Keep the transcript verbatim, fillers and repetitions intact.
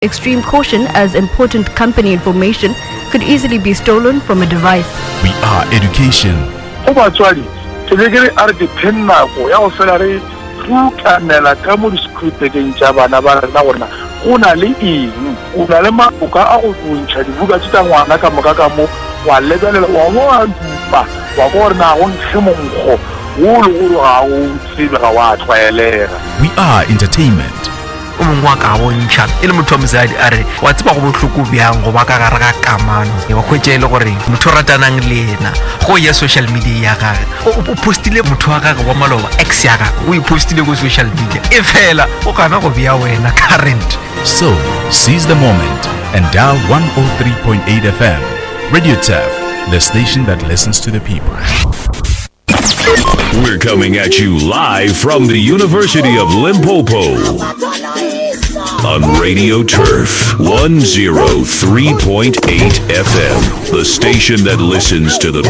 Extreme caution, as important company information could easily be stolen from a device. We are education. Go batswadi, ke be ke re a re depend nako ya go fela re rutanela ka mo discripting tsa bana ba rena gona go na le eng o na le maboka a go bontšha dibuka tsa ngwana ka moka ka mo wa lebelela wa mo a dupa wa go rena go ntshe monkgo wo le go ga o tsebe ga wa tshwaelega. We are entertainment. o mongwe wa ka bontšha e le motho wa mosadi a re wa tseba go bohloko bjang go ba ka gare ga kamano wa hwetša e le gore motho o ratanang le ena go ya social media ya gage o postile motho wa gage wa maloba ex ya gage o ipostile go social media e fela o kana go bea wena current. So seize the moment and dial one oh three point eight F M. Radio T A F, the station that listens to the people. We're coming at you live from the University of Limpopo on Radio Turf one oh three point eight F M, the station that listens to the